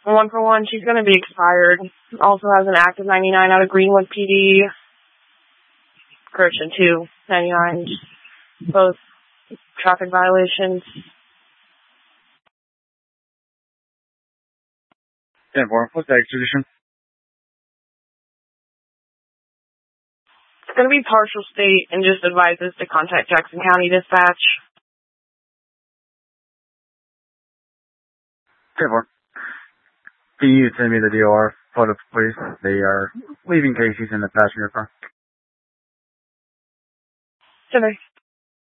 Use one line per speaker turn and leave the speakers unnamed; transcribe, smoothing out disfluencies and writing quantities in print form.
141, she's going to be expired. Also has an active 99 out of Greenwood PD. Correction, 2 99s. Both traffic violations.
10-4, what's the extradition?
It's going to be partial state and just advises to contact Jackson County Dispatch.
10-4. Can you send me the DOR photo, please? They are leaving Casey's in the passenger car.
Today.